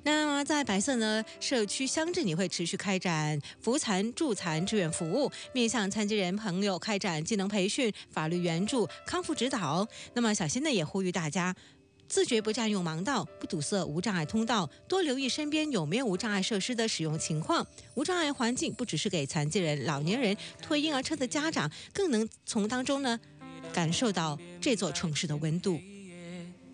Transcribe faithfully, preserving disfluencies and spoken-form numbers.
那么在白色呢社区乡镇也会持续开展扶残助残志愿服务，面向残疾人朋友开展技能培训、法律援助、康复指导。那么小新呢也呼吁大家自觉不占用盲道，不堵塞无障碍通道，多留意身边有没有无障碍设施的使用情况。无障碍环境不只是给残疾人、老年人、推婴儿车的家长，更能从当中呢感受到这座城市的温度。